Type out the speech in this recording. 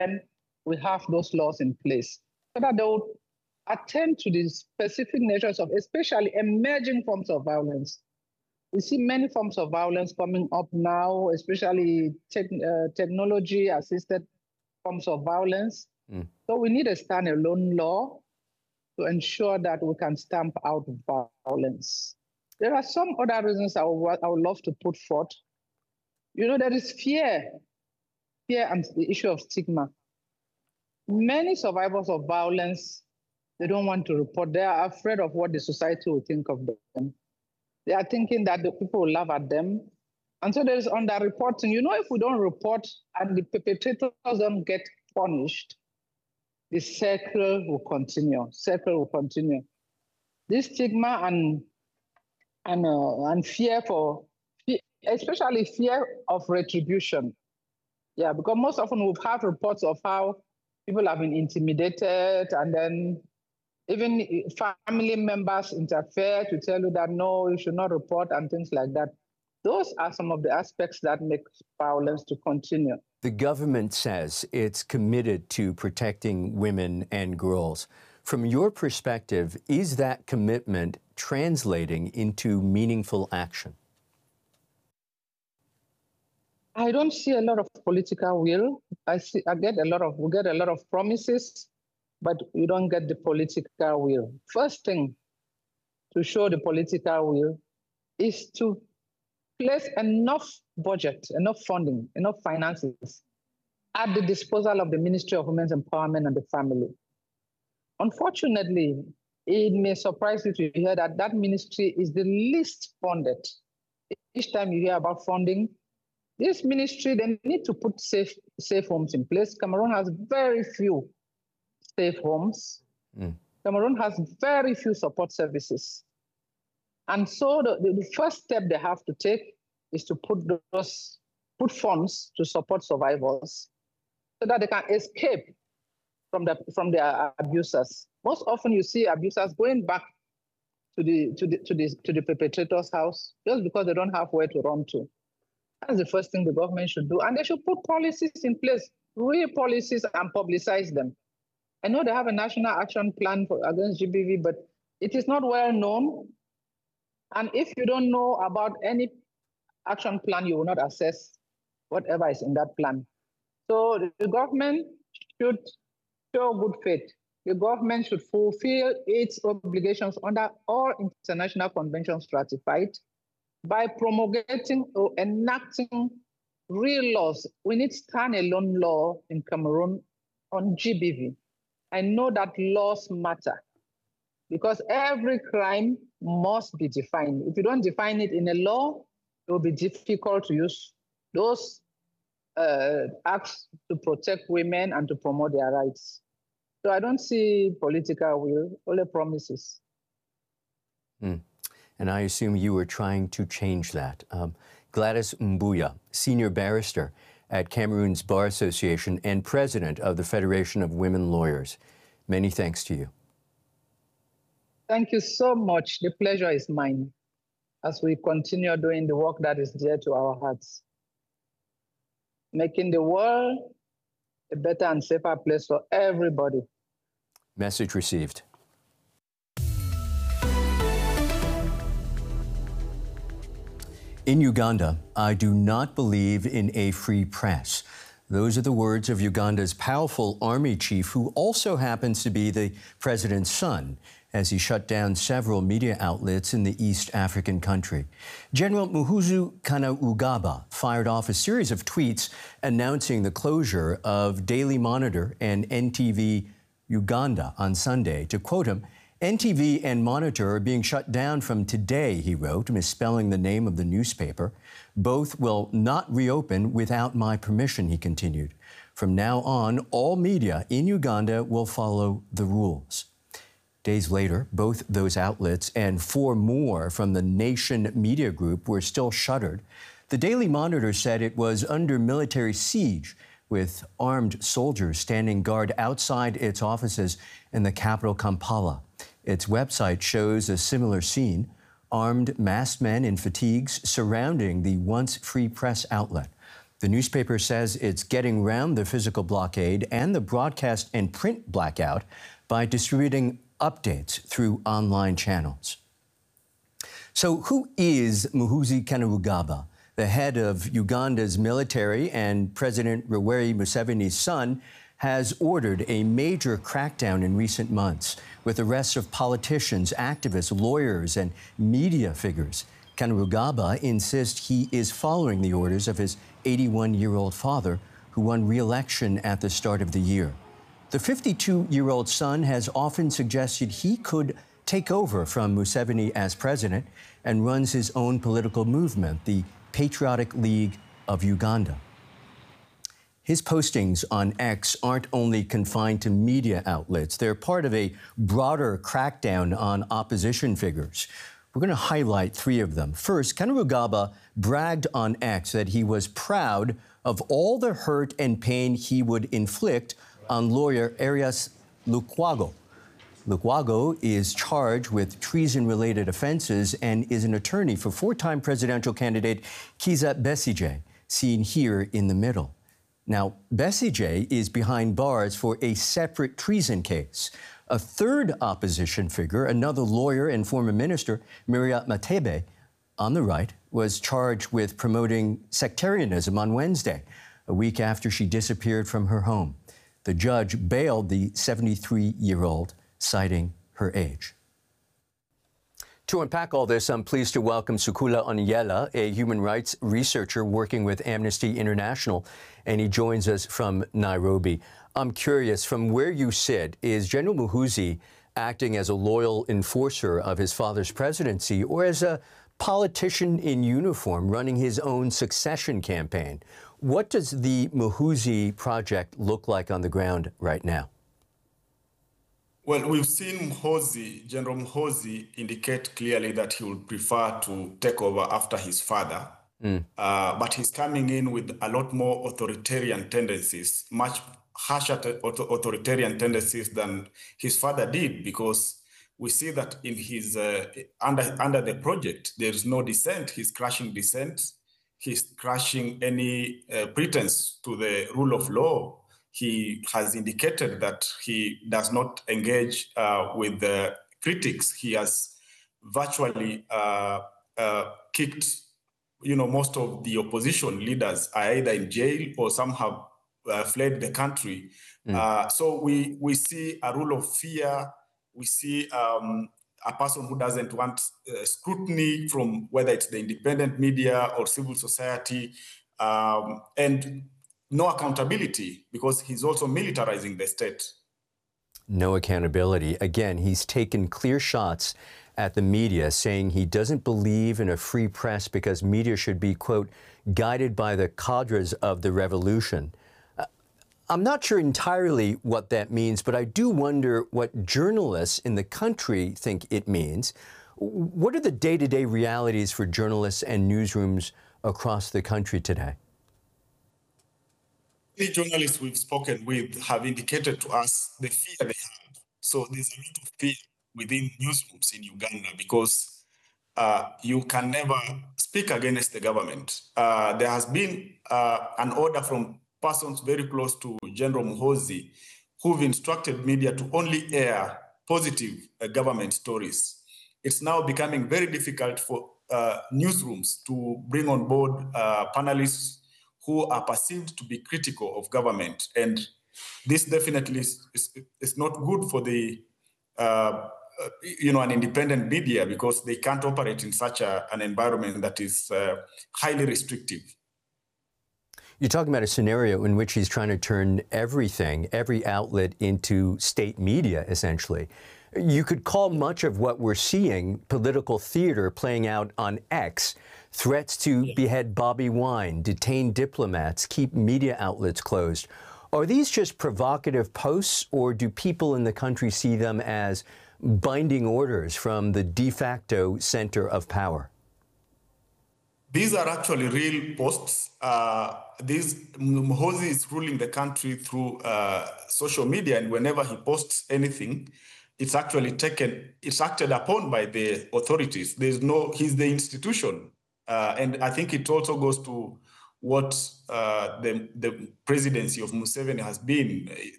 we have those laws in place so that they would attend to the specific natures of especially emerging forms of violence. We see many forms of violence coming up now, especially technology-assisted forms of violence. So we need a standalone law to ensure that we can stamp out violence. There are some other reasons I would love to put forth. You know, there is fear and the issue of stigma. Many survivors of violence, they don't want to report. They are afraid of what the society will think of them. They are thinking that the people will laugh at them. And so there's underreporting. You know, if we don't report and the perpetrators don't get punished, the circle will continue. This stigma and fear especially fear of retribution. Yeah, because most often we've had reports of how people have been intimidated, and then even family members interfere to tell you that, no, you should not report and things like that. Those are some of the aspects that make violence to continue. The government says it's committed to protecting women and girls. From your perspective, is that commitment translating into meaningful action? I don't see a lot of political will. We get a lot of promises, but we don't get the political will. First thing to show the political will is to place enough budget, enough funding, enough finances at the disposal of the Ministry of Women's Empowerment and the Family. Unfortunately, it may surprise you to hear that that ministry is the least funded. Each time you hear about funding, this ministry, they need to put safe homes in place. Cameroon has very few safe homes. Cameroon has very few support services. And so the first step they have to take is to put funds to support survivors so that they can escape from their abusers. Most often you see abusers going back to the perpetrator's house just because they don't have where to run to. That's the first thing the government should do. And they should put policies in place, real policies, and publicize them. I know they have a national action plan against GBV, but it is not well known. And if you don't know about any action plan, you will not assess whatever is in that plan. So the government should show good faith. The government should fulfill its obligations under all international conventions ratified by promulgating or enacting real laws. We need stand-alone law in Cameroon on GBV. I know that laws matter because every crime must be defined. If you don't define it in a law, it will be difficult to use those acts to protect women and to promote their rights. So I don't see political will, only promises. And I assume you were trying to change that. Gladys Mbuya, senior barrister at Cameroon's Bar Association and president of the Federation of Women Lawyers. Many thanks to you. Thank you so much. The pleasure is mine as we continue doing the work that is dear to our hearts, making the world a better and safer place for everybody. Message received. In Uganda, I do not believe in a free press. Those are the words of Uganda's powerful army chief, who also happens to be the president's son, as he shut down several media outlets in the East African country. General Muhoozi Kainerugaba fired off a series of tweets announcing the closure of Daily Monitor and NTV Uganda on Sunday. To quote him, "NTV and Monitor are being shut down from today," he wrote, misspelling the name of the newspaper. "Both will not reopen without my permission," he continued. "From now on, all media in Uganda will follow the rules." Days later, both those outlets and 4 more from the Nation Media Group were still shuttered. The Daily Monitor said it was under military siege, with armed soldiers standing guard outside its offices in the capital, Kampala. Its website shows a similar scene, armed masked men in fatigues surrounding the once free press outlet. The newspaper says it's getting around the physical blockade and the broadcast and print blackout by distributing updates through online channels. So who is Muhoozi Kainerugaba, the head of Uganda's military and President Yoweri Museveni's son, has ordered a major crackdown in recent months with arrests of politicians, activists, lawyers, and media figures. Kainerugaba insists he is following the orders of his 81-year-old father, who won re-election at the start of the year. The 52-year-old son has often suggested he could take over from Museveni as president and runs his own political movement, the Patriotic League of Uganda. His postings on X aren't only confined to media outlets. They're part of a broader crackdown on opposition figures. We're going to highlight three of them. First, Kainerugaba bragged on X that he was proud of all the hurt and pain he would inflict on lawyer Erias Lukwago. Lukwago is charged with treason-related offenses and is an attorney for four-time presidential candidate Kizza Besigye, seen here in the middle. Now, Besigye is behind bars for a separate treason case. A third opposition figure, another lawyer and former minister, Miriam Makeba, on the right, was charged with promoting sectarianism on Wednesday, a week after she disappeared from her home. The judge bailed the 73-year-old, citing her age. To unpack all this, I'm pleased to welcome Sukula Onyela, a human rights researcher working with Amnesty International, and he joins us from Nairobi. I'm curious, from where you sit, is General Muhoozi acting as a loyal enforcer of his father's presidency or as a politician in uniform running his own succession campaign? What does the Muhoozi project look like on the ground right now? Well, we've seen General Muhoozi indicate clearly that he would prefer to take over after his father. But he's coming in with a lot more authoritarian tendencies, much harsher authoritarian tendencies than his father did, because we see that in his under the project, there is no dissent. He's crushing dissent. He's crushing any pretense to the rule of law. He has indicated that he does not engage with the critics. He has virtually kicked, most of the opposition leaders are either in jail or some have fled the country. So we see a rule of fear. We see a person who doesn't want scrutiny from whether it's the independent media or civil society, and no accountability, because he's also militarizing the state. No accountability. Again, he's taken clear shots at the media, saying he doesn't believe in a free press because media should be, quote, guided by the cadres of the revolution. I'm not sure entirely what that means, but I do wonder what journalists in the country think it means. What are the day-to-day realities for journalists and newsrooms across the country today? The journalists we've spoken with have indicated to us the fear they have. So there's a lot of fear within newsrooms in Uganda because you can never speak against the government. There has been an order from persons very close to General Muhoozi who've instructed media to only air positive government stories. It's now becoming very difficult for newsrooms to bring on board panelists who are perceived to be critical of government. And this definitely is not good for the, an independent media, because they can't operate in such an environment that is highly restrictive. You're talking about a scenario in which he's trying to turn everything, every outlet, into state media, essentially. You could call much of what we're seeing political theater playing out on X. Threats to behead Bobby Wine, detain diplomats, keep media outlets closed. Are these just provocative posts, or do people in the country see them as binding orders from the de facto center of power? These are actually real posts. Muhoozi is ruling the country through social media, and whenever he posts anything, it's actually acted upon by the authorities. He's the institution. And I think it also goes to what the presidency of Museveni has been.